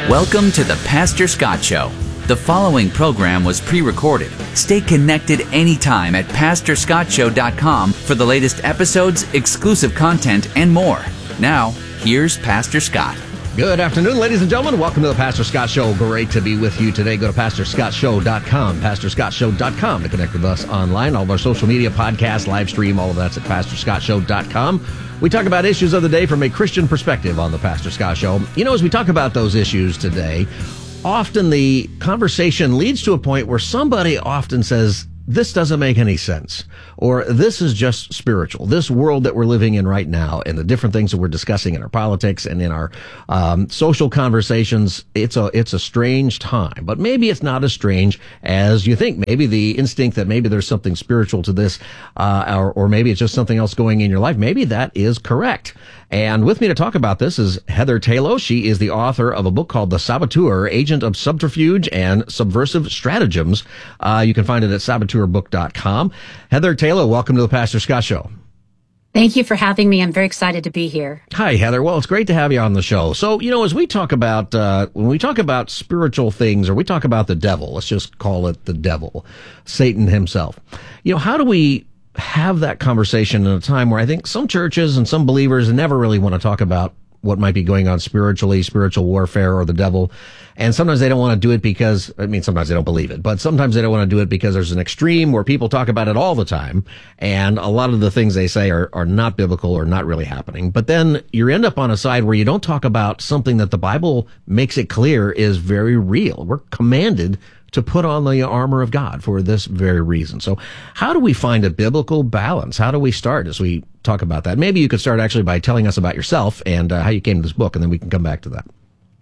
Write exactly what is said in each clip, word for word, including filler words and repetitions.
Welcome to the Pastor Scott Show. The following program was pre-recorded. Stay connected anytime at pastor scott show dot com for the latest episodes, exclusive content, and more. Now, here's Pastor Scott. Good afternoon, ladies and gentlemen. Welcome to the Pastor Scott Show. Great to be with you today. Go to pastor scott show dot com, pastor scott show dot com to connect with us online. All of our social media, podcasts, live stream, all of that's at pastor scott show dot com. We talk about issues of the day from a Christian perspective on the Pastor Scott Show. You know, as we talk about those issues today, often the conversation leads to a point where somebody often says, this doesn't make any sense, or this is just spiritual. This world that we're living in right now and the different things that we're discussing in our politics and in our um, social conversations, it's a it's a strange time. But maybe it's not as strange as you think. Maybe the instinct that maybe there's something spiritual to this, uh, or, or maybe it's just something else going in your life. Maybe that is correct. And with me to talk about this is Heather Tayloe. She is the author of a book called The Saboteur, Agent of Subterfuge and Subversive Stratagems. Uh, you can find it at saboteur book dot com. Heather Tayloe, welcome to the Pastor Scott Show. Thank you for having me. I'm very excited to be here. Hi, Heather. Well, it's great to have you on the show. So, you know, as we talk about, uh, when we talk about spiritual things, or we talk about the devil, let's just call it the devil, Satan himself, you know, how do we have that conversation in a time where I think some churches and some believers never really want to talk about what might be going on spiritually, spiritual warfare, or the devil. And sometimes they don't want to do it because, I mean, sometimes they don't believe it, but sometimes they don't want to do it because there's an extreme where people talk about it all the time. And a lot of the things they say are, are not biblical or not really happening. But then you end up on a side where you don't talk about something that the Bible makes it clear is very real. We're commanded to put on the armor of God for this very reason. So how do we find a biblical balance? How do we start as we talk about that? Maybe you could start actually by telling us about yourself and uh, how you came to this book, and then we can come back to that.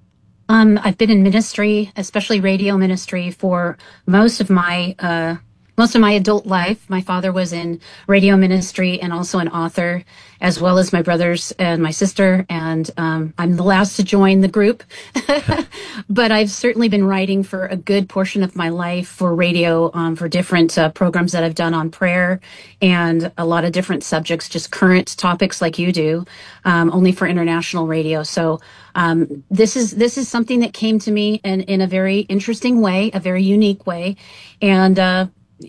Um, I've been in ministry, especially radio ministry, for most of my uh, most of my adult life. My father was in radio ministry and also an author, as well as my brothers and my sister. And um, I'm the last to join the group. But I've certainly been writing for a good portion of my life for radio, um, for different uh, programs that I've done on prayer and a lot of different subjects, just current topics like you do, um, only for international radio. So um, this is this is something that came to me in, in a very interesting way, a very unique way. And uh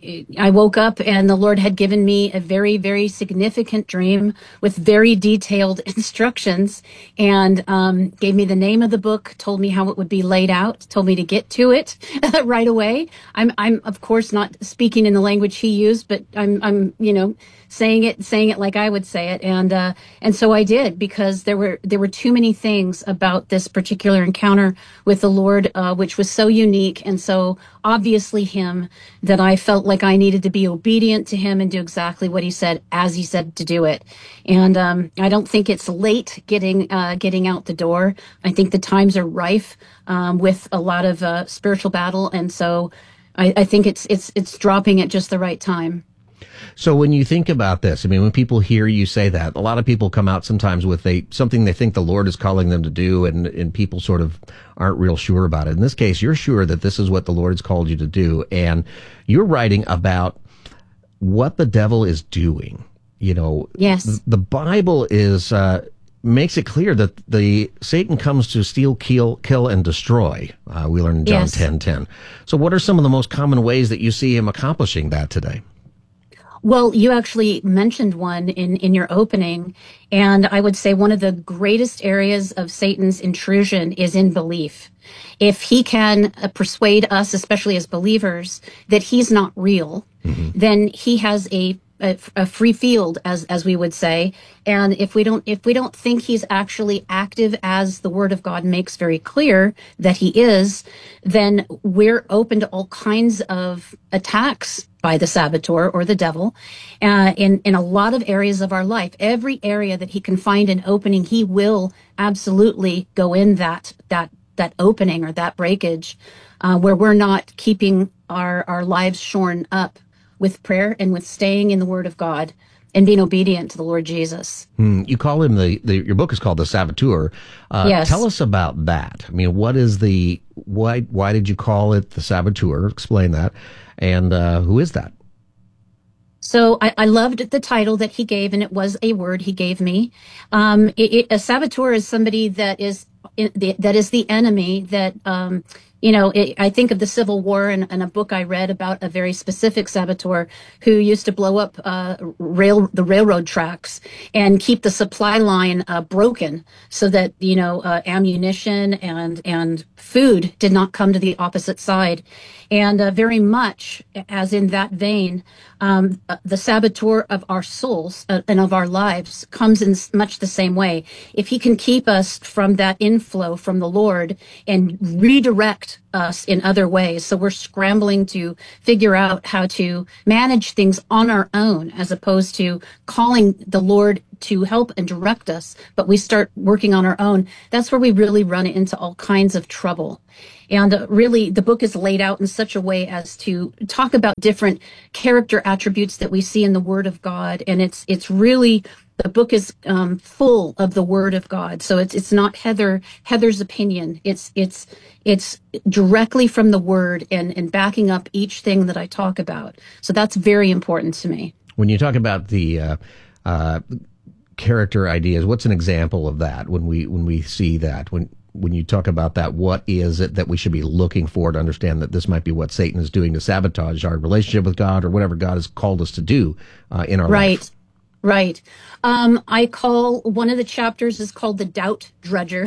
I woke up and the Lord had given me a very, very significant dream with very detailed instructions, and um, gave me the name of the book, told me how it would be laid out, told me to get to it right away. I'm, I'm of course not speaking in the language he used, but I'm, I'm, you know, saying it, saying it like I would say it, and uh, and so I did, because there were there were too many things about this particular encounter with the Lord, uh, which was so unique and so obviously Him, that I felt like I needed to be obedient to Him and do exactly what He said as He said to do it. And um, I don't think it's late getting uh, getting out the door. I think the times are rife um, with a lot of uh, spiritual battle, and so I, I think it's it's it's dropping at just the right time. So when you think about this, I mean, when people hear you say that, a lot of people come out sometimes with a something they think the Lord is calling them to do, and, and people sort of aren't real sure about it. In this case, you're sure that this is what the Lord has called you to do, and you're writing about what the devil is doing. You know, yes, the Bible is uh, makes it clear that the Satan comes to steal, kill, kill, and destroy. Uh, we learn in John yes. ten ten. So what are some of the most common ways that you see him accomplishing that today? Well, you actually mentioned one in, in your opening, and I would say one of the greatest areas of Satan's intrusion is in belief. If he can uh, persuade us, especially as believers, that he's not real, mm-hmm. then he has a, a a free field, as as we would say. And if we don't if we don't think he's actually active, as the Word of God makes very clear that he is, then we're open to all kinds of attacks by the saboteur or the devil, uh, in, in a lot of areas of our life. Every area that he can find an opening, he will absolutely go in that, that, that opening or that breakage, uh, where we're not keeping our, our lives shorn up with prayer and with staying in the Word of God and being obedient to the Lord Jesus. Hmm. You call him the, the, your book is called The Saboteur. Uh, yes. Tell us about that. I mean, what is the, why, why did you call it The Saboteur? Explain that. And uh, who is that? So I, I loved the title that he gave, and it was a word he gave me. Um, it, it, a saboteur is somebody that is in, the, that is the enemy that, um, you know, it, I think of the Civil War and, and a book I read about a very specific saboteur who used to blow up uh, rail the railroad tracks and keep the supply line uh, broken so that, you know, uh, ammunition and and food did not come to the opposite side. And uh, very much as in that vein, um, the saboteur of our souls uh, and of our lives comes in much the same way. If he can keep us from that inflow from the Lord and redirect us in other ways, so we're scrambling to figure out how to manage things on our own as opposed to calling the Lord to help and direct us, but we start working on our own, that's where we really run into all kinds of trouble. And uh, really, the book is laid out in such a way as to talk about different character attributes that we see in the Word of God. And it's it's really, the book is um, full of the Word of God. So it's it's not Heather Heather's opinion. It's it's it's directly from the Word and, and backing up each thing that I talk about. So that's very important to me. When you talk about the uh, uh, character ideas, what's an example of that when we when we see that? When when you talk about that, what is it that we should be looking for to understand that this might be what Satan is doing to sabotage our relationship with God or whatever God has called us to do uh, in our right. life? Right. Um, I call one of the chapters is called the doubt dredger.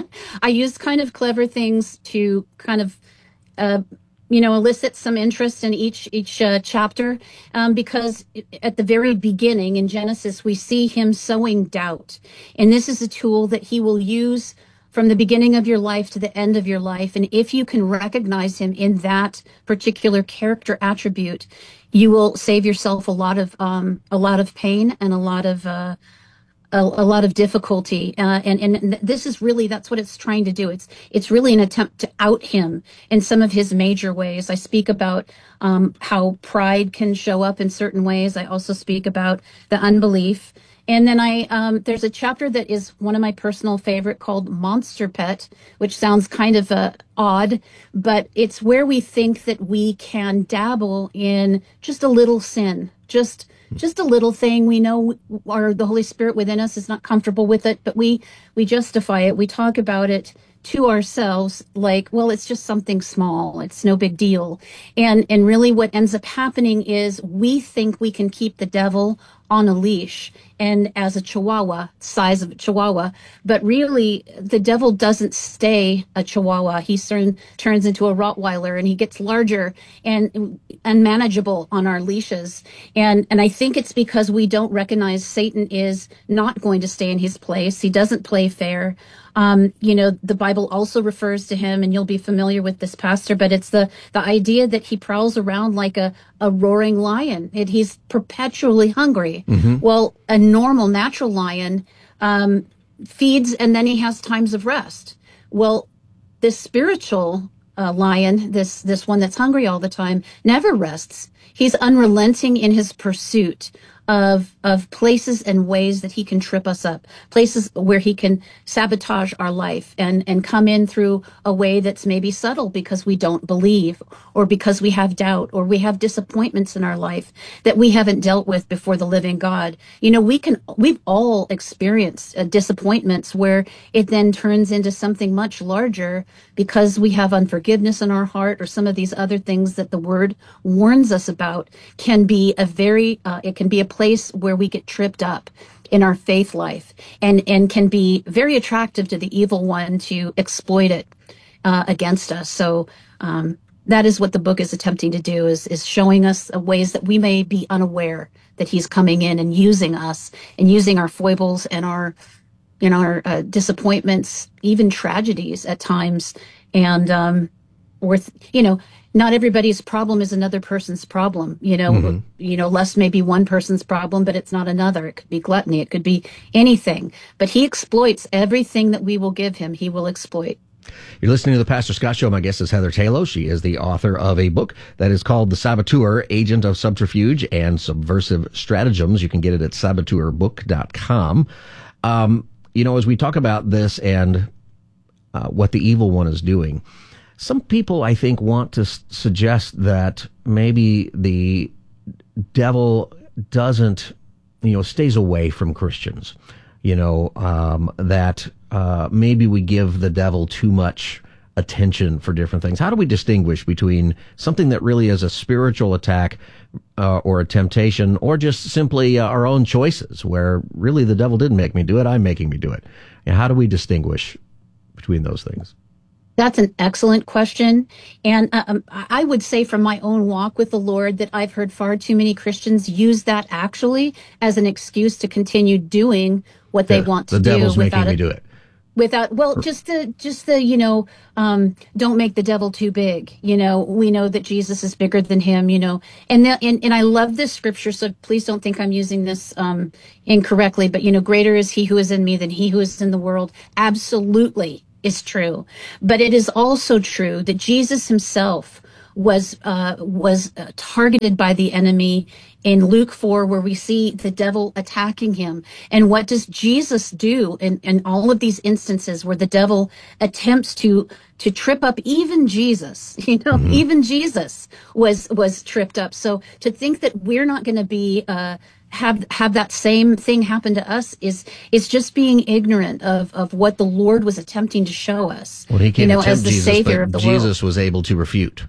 I use kind of clever things to kind of, uh, you know, elicit some interest in each each uh, chapter, um, because at the very beginning in Genesis, we see him sowing doubt. And this is a tool that he will use from the beginning of your life to the end of your life. And if you can recognize him in that particular character attribute, you will save yourself a lot of um, a lot of pain and a lot of uh, a, a lot of difficulty. Uh, and and this is really, that's what it's trying to do. It's it's really an attempt to out him in some of his major ways. I speak about um, how pride can show up in certain ways. I also speak about the unbelief. And then I, um, there's a chapter that is one of my personal favorite called Monster Pet, which sounds kind of uh, odd, but it's where we think that we can dabble in just a little sin, just just a little thing. We know our the Holy Spirit within us is not comfortable with it, but we we justify it. We talk about it to ourselves like, well, it's just something small. It's no big deal. And and really what ends up happening is we think we can keep the devil on a leash and as a chihuahua, size of a chihuahua, but really the devil doesn't stay a chihuahua. He turn, turns into a Rottweiler and he gets larger and unmanageable on our leashes. And, and I think it's because we don't recognize Satan is not going to stay in his place. He doesn't play fair. Um, you know, the Bible also refers to him, and you'll be familiar with this, Pastor, but it's the, the idea that he prowls around like a, a roaring lion. It, he's perpetually hungry. Mm-hmm. Well, a normal, natural lion um, feeds and then he has times of rest. Well, this spiritual uh, lion, this this one that's hungry all the time, never rests. He's unrelenting in his pursuit of of places and ways that he can trip us up, places where he can sabotage our life and, and come in through a way that's maybe subtle because we don't believe or because we have doubt or we have disappointments in our life that we haven't dealt with before the living God. You know, we can, we've all experienced uh, disappointments where it then turns into something much larger because we have unforgiveness in our heart or some of these other things that the Word warns us about can be a very, uh, it can be a place where we get tripped up in our faith life and, and can be very attractive to the evil one to exploit it uh, against us. So um, that is what the book is attempting to do, is, is showing us ways that we may be unaware that he's coming in and using us and using our foibles and our, you know, our uh, disappointments, even tragedies at times. And um, worth, you know, not everybody's problem is another person's problem. You know, mm-hmm. you know, lust may be one person's problem, but it's not another. It could be gluttony. It could be anything. But he exploits everything that we will give him. He will exploit. You're listening to the Pastor Scott Show. My guest is Heather Tayloe. She is the author of a book that is called The Saboteur, Agent of Subterfuge and Subversive Stratagems. You can get it at saboteur book dot com. Um, you know, as we talk about this and uh, what the evil one is doing, some people, I think, want to s- suggest that maybe the devil doesn't, you know, stays away from Christians. You know, um, that uh, maybe we give the devil too much attention for different things. How do we distinguish between something that really is a spiritual attack uh, or a temptation, or just simply uh, our own choices, where really the devil didn't make me do it, I'm making me do it? And how do we distinguish between those things? That's an excellent question. And uh, um, I would say from my own walk with the Lord that I've heard far too many Christians use that actually as an excuse to continue doing what they Yeah, want to the do devil's making without me a, do it. without, well, just the, just the, you know, um, don't make the devil too big. You know, we know that Jesus is bigger than him, you know, and, the, and, and I love this scripture. So please don't think I'm using this, um, incorrectly, but you know, greater is he who is in me than he who is in the world. Absolutely is true. But it is also true that Jesus himself was, uh, was uh, targeted by the enemy in Luke four, where we see the devil attacking him. And what does Jesus do in, in all of these instances where the devil attempts to to trip up even Jesus? You know, mm-hmm. even Jesus was was tripped up. So to think that we're not going to be uh, have have that same thing happen to us is is just being ignorant of of what the Lord was attempting to show us. Well, he can't you know, attempt as the Jesus, Savior but of the Jesus world. was able to refute.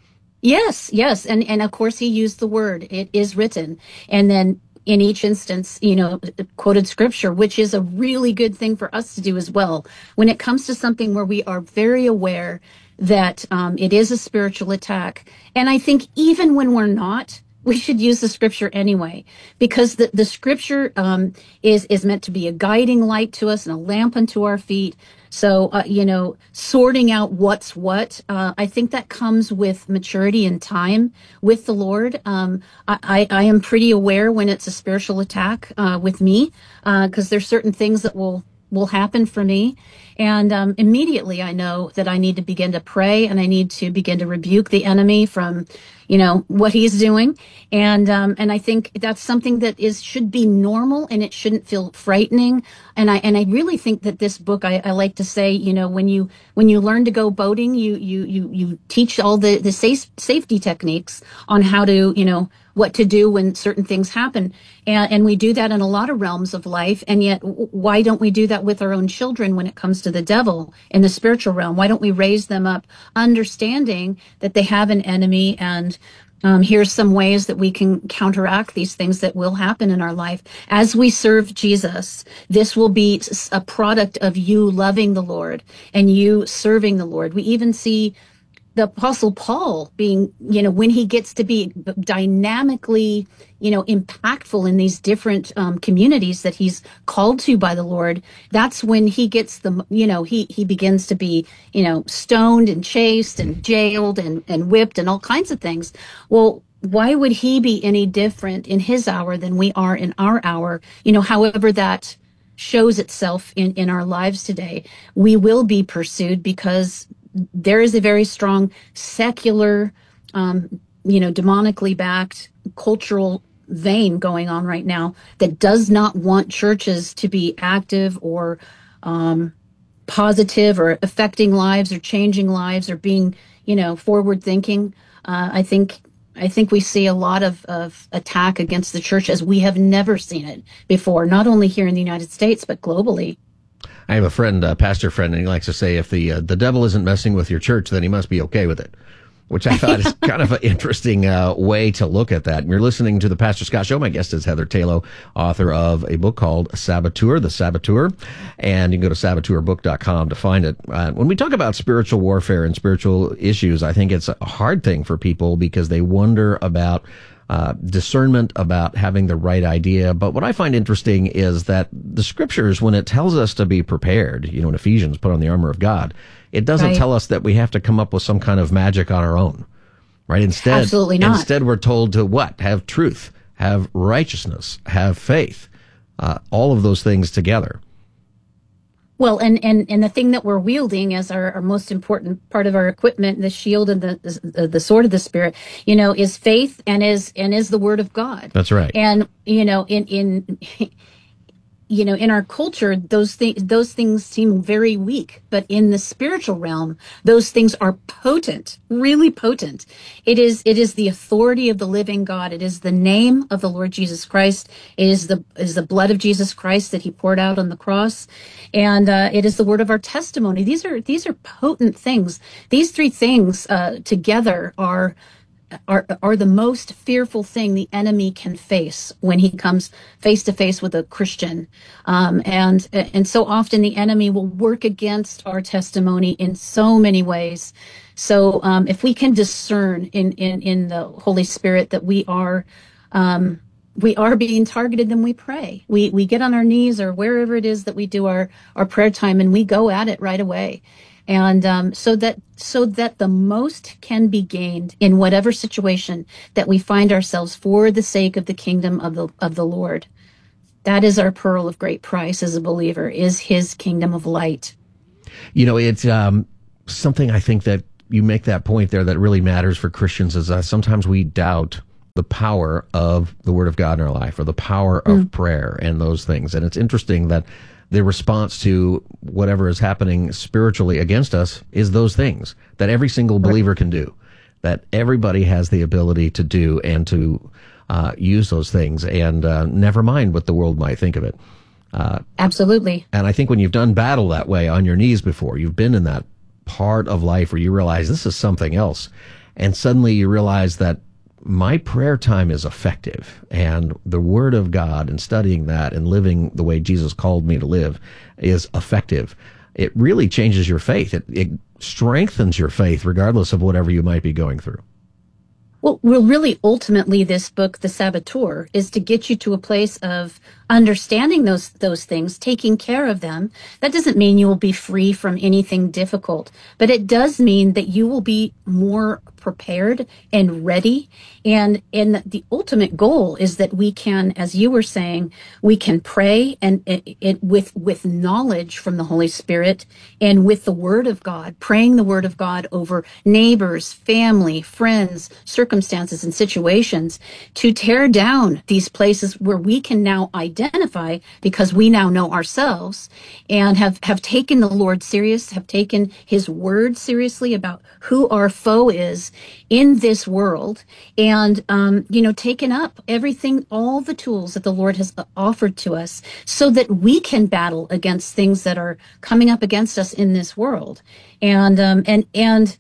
Yes, yes. And, and of course he used the word, it is written. And then in each instance, you know, quoted scripture, which is a really good thing for us to do as well. When it comes to something where we are very aware that um, it is a spiritual attack. And I think even when we're not, we should use the scripture anyway, because the, the scripture um, is, is meant to be a guiding light to us and a lamp unto our feet. So, uh, you know, sorting out what's what, uh, I think that comes with maturity and time with the Lord. Um, I, I, I am pretty aware when it's a spiritual attack uh, with me, because uh, there's certain things that will will happen for me. And um, immediately I know that I need to begin to pray, and I need to begin to rebuke the enemy from, you know, what he's doing. And um, and I think that's something that is should be normal, and it shouldn't feel frightening. And I and I really think that this book, I, I like to say, you know, when you when you learn to go boating, you you you you teach all the the safe, safety techniques on how to, you know, what to do when certain things happen. And, and we do that in a lot of realms of life. And yet, why don't we do that with our own children when it comes to the devil in the spiritual realm? Why don't we raise them up understanding that they have an enemy, and um, here's some ways that we can counteract these things that will happen in our life as we serve Jesus. This will be a product of you loving the Lord and you serving the Lord. We even see the Apostle Paul being, you know, when he gets to be dynamically, you know, impactful in these different um, communities that he's called to by the Lord, that's when he gets the, you know, he, he begins to be, you know, stoned and chased and jailed and, and whipped and all kinds of things. Well, why would he be any different in his hour than we are in our hour? You know, however that shows itself in, in our lives today, we will be pursued because there is a very strong secular, um, you know, demonically backed cultural vein going on right now that does not want churches to be active or um, positive or affecting lives or changing lives or being, you know, forward thinking. Uh, I think I think we see a lot of, of attack against the church as we have never seen it before, not only here in the United States, but globally. I have a friend, a pastor friend, and he likes to say, if the uh, the devil isn't messing with your church, then he must be okay with it, which I thought is kind of an interesting uh, way to look at that. And you're listening to the Pastor Scott Show. My guest is Heather Tayloe, author of a book called Saboteur, The Saboteur, and you can go to saboteur book dot com to find it. Uh, when we talk about spiritual warfare and spiritual issues, I think it's a hard thing for people because they wonder about Uh, discernment, about having the right idea. But what I find interesting is that the scriptures, when it tells us to be prepared, you know, in Ephesians, put on the armor of God, it doesn't right. tell us that we have to come up with some kind of magic on our own, right? Instead, Absolutely not. Instead, we're told to what? Have truth, have righteousness, have faith, uh, all of those things together. Well, and, and, and the thing that we're wielding as our, our most important part of our equipment, the shield and the, the the sword of the Spirit, you know, is faith and is and is the Word of God. That's right. And you know, in in you know, in our culture, those things, those things seem very weak, but in the spiritual realm, those things are potent, really potent. It is, it is the authority of the living God. It is the name of the Lord Jesus Christ. It is the, is the blood of Jesus Christ that he poured out on the cross. And, uh, it is the word of our testimony. These are, these are potent things. These three things, uh, together are, are are the most fearful thing the enemy can face when he comes face to face with a Christian. Um, and and so often the enemy will work against our testimony in so many ways. So um, if we can discern in, in, in the Holy Spirit that we are um, we are being targeted, then we pray. We we get on our knees or wherever it is that we do our, our prayer time, and we go at it right away. And um, so that so that the most can be gained in whatever situation that we find ourselves for the sake of the kingdom of the of the Lord. That is our pearl of great price as a believer, is his kingdom of light. You know, it's um, something I think that you make that point there that really matters for Christians is uh, sometimes we doubt the power of the Word of God in our life or the power of mm. prayer and those things. And it's interesting that the response to whatever is happening spiritually against us is those things that every single believer can do, that everybody has the ability to do and to uh, use those things, and uh, never mind what the world might think of it. Uh, Absolutely. And I think when you've done battle that way on your knees before, you've been in that part of life where you realize this is something else, and suddenly you realize that my prayer time is effective, and the Word of God and studying that and living the way Jesus called me to live is effective. It really changes your faith. It, it strengthens your faith regardless of whatever you might be going through. Well, well, really, ultimately, this book, The Saboteur, is to get you to a place of understanding those those things, taking care of them. That doesn't mean you will be free from anything difficult, but it does mean that you will be more prepared and ready. And and the ultimate goal is that we can, as you were saying, we can pray and it, it with with knowledge from the Holy Spirit and with the Word of God, praying the Word of God over neighbors, family, friends, circumstances, and situations to tear down these places where we can now identify, because we now know ourselves and have, have taken the Lord serious, have taken his word seriously about who our foe is in this world, and, um, you know, taken up everything, all the tools that the Lord has offered to us so that we can battle against things that are coming up against us in this world. And, um, and, and,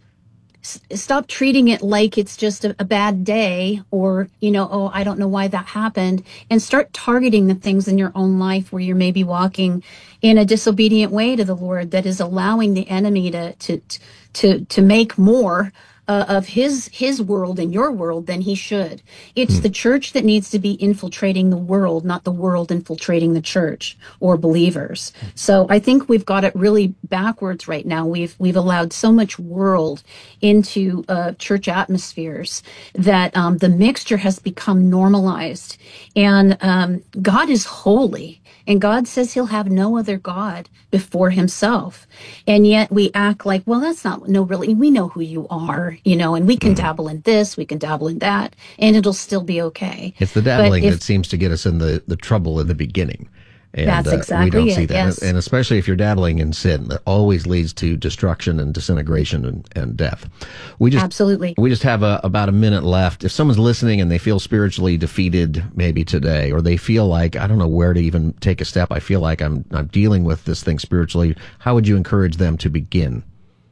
stop treating it like it's just a, a bad day, or, you know, oh, I don't know why that happened, and start targeting the things in your own life where you're maybe walking in a disobedient way to the Lord that is allowing the enemy to, to, to, to make more Uh, of his his world in your world than he should. It's hmm. the church that needs to be infiltrating the world, not the world infiltrating the church or believers. So I think we've got it really backwards right now. We've we've allowed so much world into uh, church atmospheres that um, the mixture has become normalized. And um, God is holy, and God says he'll have no other God before himself. And yet we act like, well, that's not, no, really, we know who you are, you know, and we can dabble in this, we can dabble in that, and it'll still be okay. It's the dabbling if, that seems to get us in the, the trouble in the beginning. And that's exactly uh, we don't it, see that. Yes. And especially if you're dabbling in sin, that always leads to destruction and disintegration and, and death. We just, Absolutely. We just have a, about a minute left. If someone's listening and they feel spiritually defeated maybe today, or they feel like, I don't know where to even take a step, I feel like I'm, I'm dealing with this thing spiritually, how would you encourage them to begin?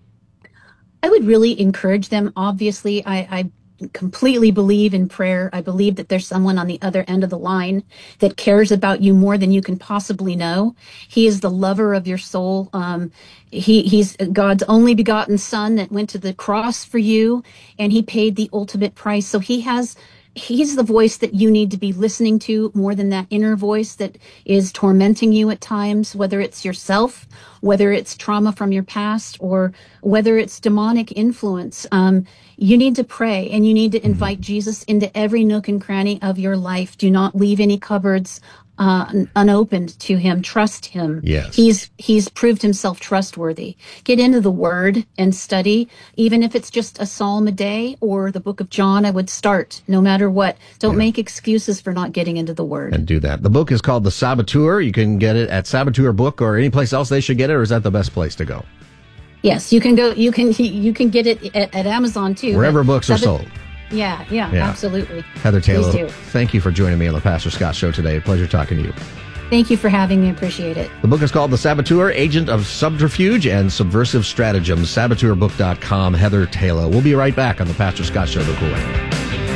I would really encourage them. Obviously, I, I completely believe in prayer. I believe that there's someone on the other end of the line that cares about you more than you can possibly know. He is the lover of your soul. Um, he, he's God's only begotten son that went to the cross for you, and he paid the ultimate price. So he has He's the voice that you need to be listening to more than that inner voice that is tormenting you at times, whether it's yourself, whether it's trauma from your past, or whether it's demonic influence. Um, you need to pray, and you need to invite Jesus into every nook and cranny of your life. Do not leave any cupboards uh, un- unopened to him. Trust him. Yes. He's he's proved himself trustworthy. Get into the Word and study, even if it's just a psalm a day or the book of John. I would start no matter what. Don't Yeah. make excuses for not getting into the Word. And do that. The book is called The Saboteur. You can get it at Saboteur Book or any place else they should get it, or is that the best place to go? Yes, you can go. You can you can get it at, at Amazon too. Wherever but books are Sabbath- sold. Yeah, yeah, Yeah. absolutely. Heather Taylor, Please do. thank you for joining me on the Pastor Scott Show today. Pleasure talking to you. Thank you for having me. Appreciate it. The book is called The Saboteur, Agent of Subterfuge and Subversive Stratagems, saboteur book dot com. Heather Taylor. We'll be right back on the Pastor Scott Show. Look away.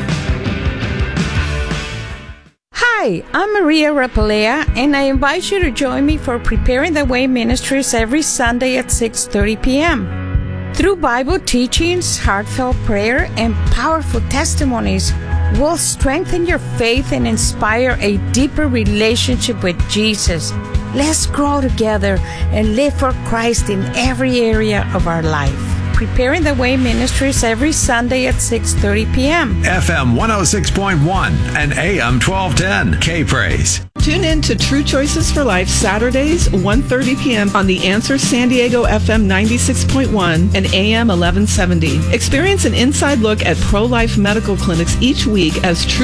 Hi, I'm Maria Rapalea, and I invite you to join me for Preparing the Way Ministries every Sunday at six thirty p.m. Through Bible teachings, heartfelt prayer, and powerful testimonies, we'll strengthen your faith and inspire a deeper relationship with Jesus. Let's grow together and live for Christ in every area of our life. Preparing the Way Ministries every Sunday at six thirty p.m. F M one oh six point one and A M twelve ten. K-Praise. Tune in to True Choices for Life Saturdays, one thirty p.m. on The Answer San Diego F M ninety-six point one and A M eleven seventy. Experience an inside look at pro-life medical clinics each week as True